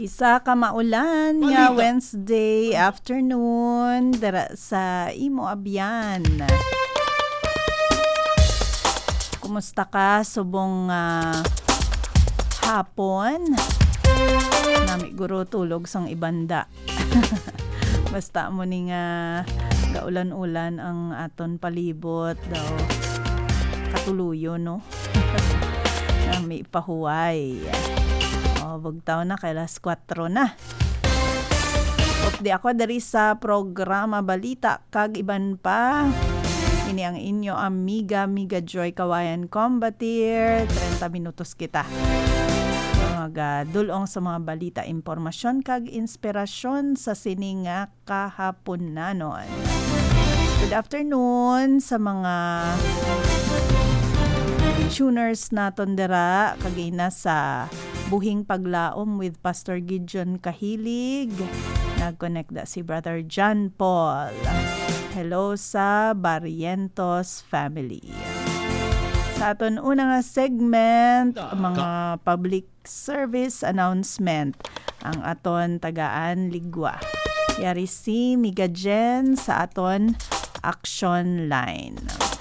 Isa ka maulan nga Wednesday afternoon dara sa imo abyan. Kumusta ka subong hapon? Nami guro tulog sang ibanda. Basta mo ni nga gaulan-ulan ang aton palibot daw. Katuluyo no. Nami pahuway. Bugtaw na kay alas 4 na. Updi ako dari sa programa Balita kag iban pa. Ini ang inyo amiga Joy Kawayan Combatir. 30 minutos kita. Dulong sa mga balita, impormasyon kag inspirasyon sa sininga kahapon na noon. Good afternoon sa mga tuners naton dira kagina sa Buhing Paglaom with Pastor Gideon Kahilig. Nag-connect da si Brother John Paul. Hello sa Barrientos family. Sa aton unang segment, mga public service announcement ang aton tagaan ligwa. Yari si Migajen sa aton action line.